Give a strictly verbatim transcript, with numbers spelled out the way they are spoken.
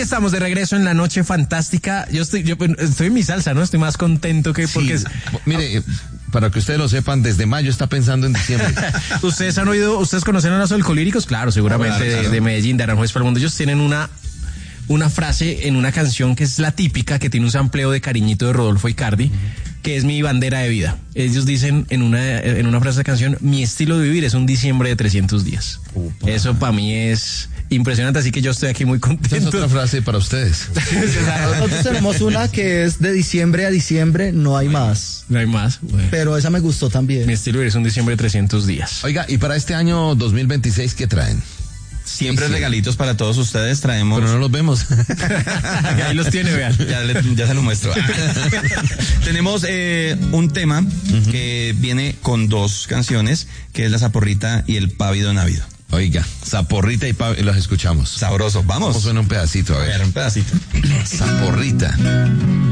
Aquí estamos de regreso en la noche fantástica. Yo estoy, yo estoy en mi salsa, ¿no? Estoy más contento que porque... Sí. Mire, para que ustedes lo sepan, desde mayo está pensando en diciembre. ¿Ustedes han oído, ustedes conocen a los alcohólicos? Claro, seguramente, claro, claro. De, de Medellín, de Aranjuez para el mundo. Ellos tienen una... una frase en una canción que es la típica, que tiene un sampleo de Cariñito de Rodolfo Icardi, uh-huh. que es mi bandera de vida. Ellos dicen en una en una frase de canción, mi estilo de vivir es un diciembre de trescientos días. Upa. Eso para mí es impresionante, así que yo estoy aquí muy contento. Esa es otra frase para ustedes. Nosotros tenemos una que es de diciembre a diciembre, no hay más. No hay más. Bueno. Pero esa me gustó también. Mi estilo de vivir es un diciembre de trescientos días. Oiga, ¿y para este año dos mil veintiséis qué traen? Siempre sí, sí. regalitos para todos ustedes traemos. Pero no los vemos. Ahí los tiene, vean. Ya, le, ya se lo muestro. Tenemos eh, un tema uh-huh. que viene con dos canciones, que es La Zaporrita y El Pávido Navido. Oiga, Zaporrita y Pávido, los escuchamos. Sabroso, vamos. Vamos a ver un pedacito, a ver. A ver, un pedacito. Zaporrita.